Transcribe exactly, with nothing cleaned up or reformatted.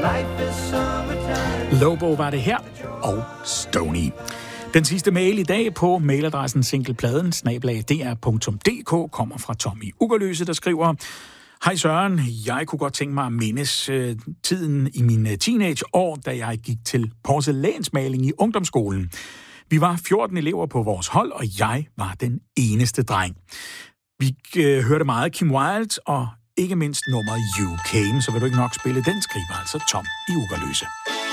Lobo var det her, og Stony. Den sidste mail i dag på mailadressen singlepladen snabel-a d r punktum d k kommer fra Tommy Ugerløse, der skriver: Hej Søren, jeg kunne godt tænke mig at mindes øh, tiden i mine teenageår, da jeg gik til porcelænsmaling i ungdomsskolen. Vi var fjorten elever på vores hold, og jeg var den eneste dreng. Vi øh, hørte meget Kim Wilde, og ikke mindst nummeret You Came, så vil du ikke nok spille den, skriver altså Tom i Ugerløse.